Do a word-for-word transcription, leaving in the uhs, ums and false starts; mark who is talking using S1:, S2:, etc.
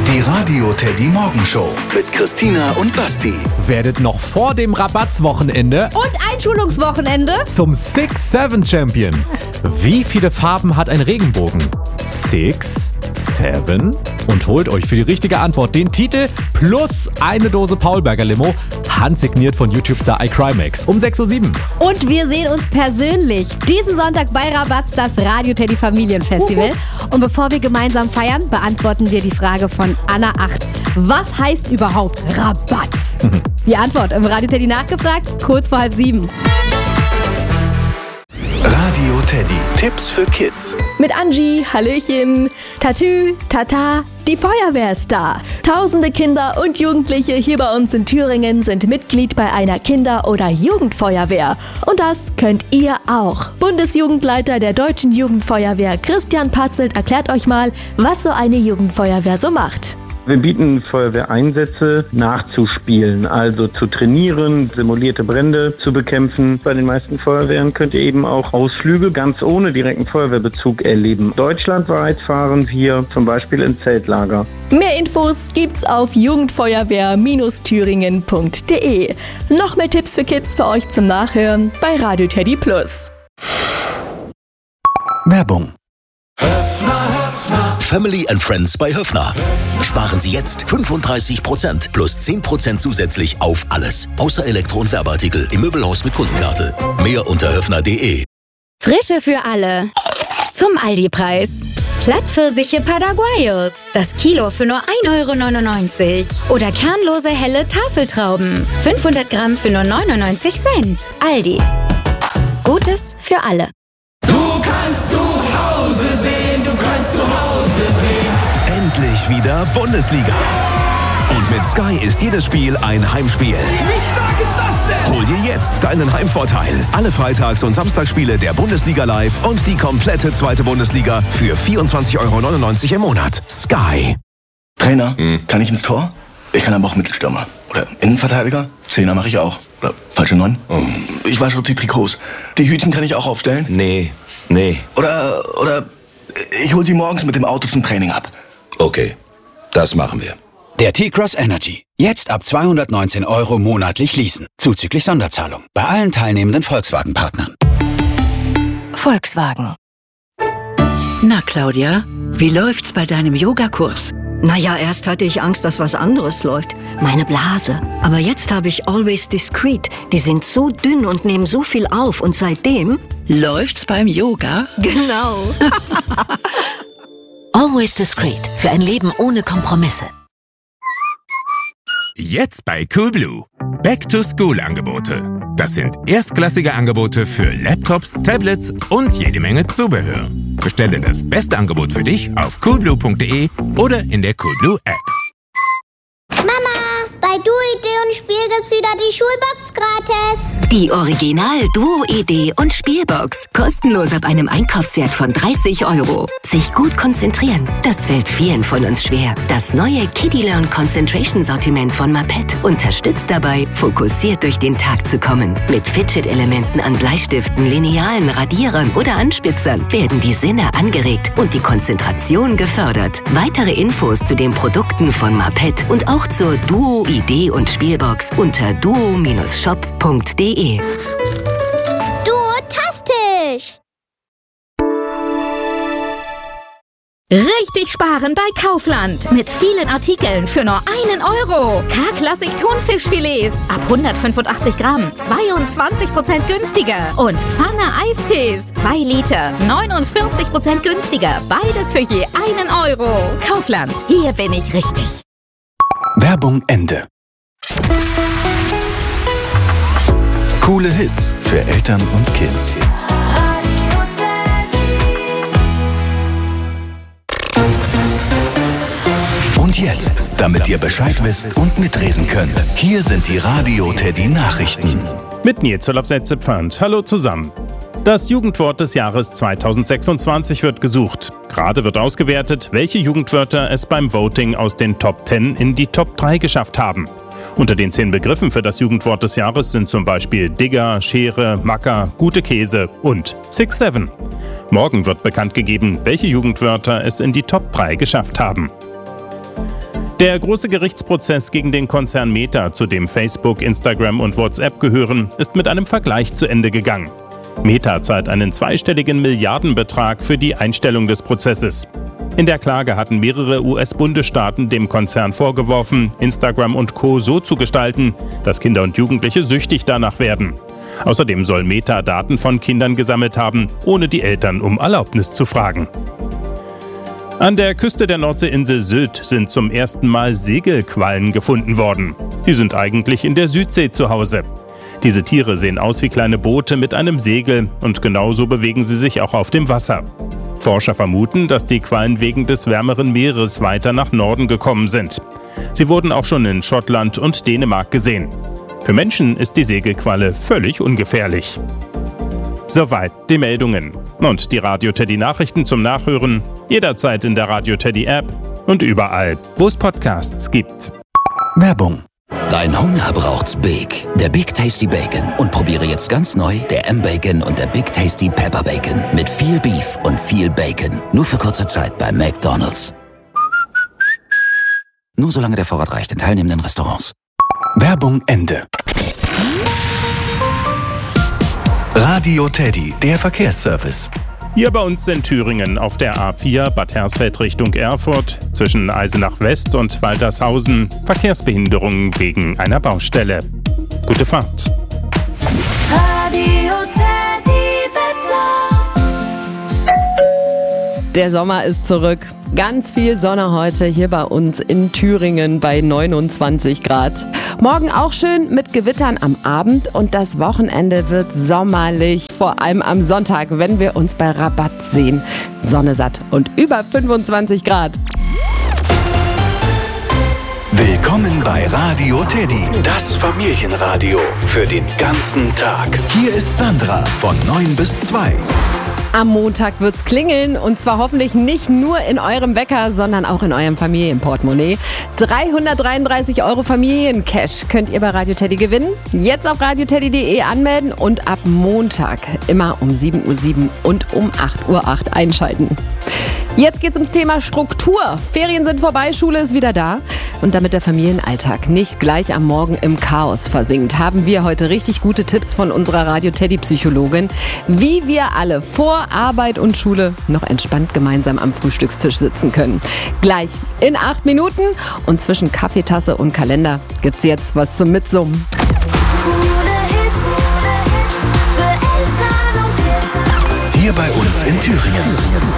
S1: Die Radio Teddy Morgenshow mit Christina und Basti.
S2: Werdet noch vor dem Rabattswochenende
S3: und Einschulungswochenende
S2: zum Six Seven Champion. Wie viele Farben hat ein Regenbogen? Six, Seven? Und holt euch für die richtige Antwort den Titel plus eine Dose Paulberger Limo, handsigniert von YouTube-Star iCrimex um sechs Uhr sieben.
S3: Und wir sehen uns persönlich diesen Sonntag bei Rabatz, das Radio Teddy Familienfestival. Und bevor wir gemeinsam feiern, beantworten wir die Frage von Anna acht. Was heißt überhaupt Rabatz? Die Antwort im Radio Teddy nachgefragt, kurz vor halb sieben.
S1: Radio Teddy, Tipps für Kids.
S4: Mit Angie, Hallöchen, Tatü, Tata, die Feuerwehr ist da. Tausende Kinder und Jugendliche hier bei uns in Thüringen sind Mitglied bei einer Kinder- oder Jugendfeuerwehr. Und das könnt ihr auch. Bundesjugendleiter der Deutschen Jugendfeuerwehr Christian Patzelt erklärt euch mal, was so eine Jugendfeuerwehr so macht.
S5: Wir bieten Feuerwehreinsätze nachzuspielen, also zu trainieren, simulierte Brände zu bekämpfen. Bei den meisten Feuerwehren könnt ihr eben auch Ausflüge ganz ohne direkten Feuerwehrbezug erleben. Deutschlandweit fahren wir zum Beispiel in Zeltlager.
S4: Mehr Infos gibt's auf jugendfeuerwehr Thüringen punkt de. Noch mehr Tipps für Kids für euch zum Nachhören bei Radio Teddy Plus.
S1: Werbung.
S6: Family and Friends bei Höffner. Sparen Sie jetzt fünfunddreißig Prozent plus zehn Prozent zusätzlich auf alles. Außer Elektro- und Werbeartikel im Möbelhaus mit Kundenkarte. Mehr unter höffner punkt de.
S7: Frische für alle. Zum Aldi-Preis. Plattpfirsiche Paraguayos. Das Kilo für nur ein Euro neunundneunzig. Oder kernlose helle Tafeltrauben. fünfhundert Gramm für nur neunundneunzig Cent. Aldi. Gutes für alle.
S8: Du kannst zu Hause sehen, du kannst zu Hause sehen.
S1: Endlich wieder Bundesliga. Und mit Sky ist jedes Spiel ein Heimspiel.
S8: Wie stark ist das denn?
S1: Hol dir jetzt deinen Heimvorteil. Alle Freitags- und Samstagsspiele der Bundesliga live und die komplette zweite Bundesliga für vierundzwanzig Euro neunundneunzig im Monat. Sky.
S9: Trainer, hm. kann ich ins Tor? Ich kann aber auch Mittelstürmer. Oder Innenverteidiger? Zehner mache ich auch. Oder falsche Neun? Oh. Ich wasche die Trikots. Die Hütchen kann ich auch aufstellen?
S6: Nee, nee.
S9: Oder, oder ich hol sie morgens mit dem Auto zum Training ab.
S6: Okay, das machen wir.
S10: Der T-Cross Energy. Jetzt ab zweihundertneunzehn Euro monatlich leasen. Zuzüglich Sonderzahlung. Bei allen teilnehmenden Volkswagen-Partnern.
S11: Volkswagen. Na, Claudia, wie läuft's bei deinem Yogakurs?
S12: Naja, erst hatte ich Angst, dass was anderes läuft. Meine Blase. Aber jetzt habe ich Always Discreet. Die sind so dünn und nehmen so viel auf. Und seitdem...
S11: Läuft's beim Yoga?
S12: Genau.
S11: Always Discreet. Für ein Leben ohne Kompromisse.
S13: Jetzt bei Coolblue. Back-to-School-Angebote. Das sind erstklassige Angebote für Laptops, Tablets und jede Menge Zubehör. Bestelle das beste Angebot für dich auf coolblue punkt de oder in der Coolblue App.
S14: Mama, bei Duo-Idee und Spiel gibt's wieder die Schulbox gratis.
S11: Die Original-Duo-Idee und Spielbox. Kostenlos ab einem Einkaufswert von dreißig Euro. Sich gut konzentrieren, das fällt vielen von uns schwer. Das neue Kiddie Learn Concentration Sortiment von Mapet unterstützt dabei, fokussiert durch den Tag zu kommen. Mit Fidget-Elementen an Bleistiften, Linealen, Radierern oder Anspitzern werden die Sinne angeregt und die Konzentration gefördert. Weitere Infos zu den Produkten von Mapet und auch zur Duo-Idee und Spielbox unter duo Bindestrich shop punkt de.
S14: Duotastisch!
S7: Richtig sparen bei Kaufland. Mit vielen Artikeln für nur einen Euro. K-Klassik Thunfischfilets ab hundertfünfundachtzig Gramm. zweiundzwanzig Prozent günstiger. Und Pfanne Eistees. zwei Liter. neunundvierzig Prozent günstiger. Beides für je einen Euro. Kaufland. Hier bin ich richtig.
S1: Werbung Ende. Coole Hits für Eltern und Kids. Und jetzt, damit ihr Bescheid wisst und mitreden könnt, hier sind die Radio Teddy Nachrichten.
S15: Mit Nils Setze-Pfand. Hallo zusammen. Das Jugendwort des Jahres zweitausendsechsundzwanzig wird gesucht. Gerade wird ausgewertet, welche Jugendwörter es beim Voting aus den Top zehn in die Top drei geschafft haben. Unter den zehn Begriffen für das Jugendwort des Jahres sind zum Beispiel Digger, Schere, Macker, gute Käse und Six Seven. Morgen wird bekannt gegeben, welche Jugendwörter es in die Top drei geschafft haben. Der große Gerichtsprozess gegen den Konzern Meta, zu dem Facebook, Instagram und WhatsApp gehören, ist mit einem Vergleich zu Ende gegangen. Meta zahlt einen zweistelligen Milliardenbetrag für die Einstellung des Prozesses. In der Klage hatten mehrere U S-Bundesstaaten dem Konzern vorgeworfen, Instagram und Co. so zu gestalten, dass Kinder und Jugendliche süchtig danach werden. Außerdem soll Meta Daten von Kindern gesammelt haben, ohne die Eltern um Erlaubnis zu fragen. An der Küste der Nordseeinsel Sylt sind zum ersten Mal Segelquallen gefunden worden. Die sind eigentlich in der Südsee zu Hause. Diese Tiere sehen aus wie kleine Boote mit einem Segel und genauso bewegen sie sich auch auf dem Wasser. Forscher vermuten, dass die Quallen wegen des wärmeren Meeres weiter nach Norden gekommen sind. Sie wurden auch schon in Schottland und Dänemark gesehen. Für Menschen ist die Segelqualle völlig ungefährlich. Soweit die Meldungen. Und die Radio Teddy Nachrichten zum Nachhören jederzeit in der Radio Teddy App und überall, wo es Podcasts gibt.
S10: Werbung.
S6: Dein Hunger braucht's Big. Der Big Tasty Bacon. Und probiere jetzt ganz neu der M-Bacon und der Big Tasty Pepper Bacon. Mit viel Beef und viel Bacon. Nur für kurze Zeit bei McDonald's. Nur solange der Vorrat reicht in teilnehmenden Restaurants.
S10: Werbung Ende. Radio Teddy, der Verkehrsservice.
S15: Hier bei uns in Thüringen auf der A vier Bad Hersfeld Richtung Erfurt zwischen Eisenach West und Waltershausen Verkehrsbehinderungen wegen einer Baustelle. Gute Fahrt.
S4: Radio Teddy Wetter.
S16: Der Sommer ist zurück. Ganz viel Sonne heute hier bei uns in Thüringen bei neunundzwanzig Grad. Morgen auch schön mit Gewittern am Abend und das Wochenende wird sommerlich. Vor allem am Sonntag, wenn wir uns bei Rabatt sehen. Sonne satt und über fünfundzwanzig Grad.
S10: Willkommen bei Radio Teddy, das Familienradio für den ganzen Tag. Hier ist Sandra von neun bis zwei.
S16: Am Montag wird's klingeln und zwar hoffentlich nicht nur in eurem Wecker, sondern auch in eurem Familienportemonnaie. dreihundertdreiunddreißig Euro Familiencash könnt ihr bei Radio Teddy gewinnen. Jetzt auf radioteddy punkt de anmelden und ab Montag immer um sieben Uhr sieben und um acht Uhr acht einschalten. Jetzt geht's ums Thema Struktur. Ferien sind vorbei, Schule ist wieder da. Und damit der Familienalltag nicht gleich am Morgen im Chaos versinkt, haben wir heute richtig gute Tipps von unserer Radio-Teddy-Psychologin, wie wir alle vor Arbeit und Schule noch entspannt gemeinsam am Frühstückstisch sitzen können. Gleich in acht Minuten und zwischen Kaffeetasse und Kalender gibt's jetzt was zum Mitsummen.
S10: Hier bei uns in Thüringen.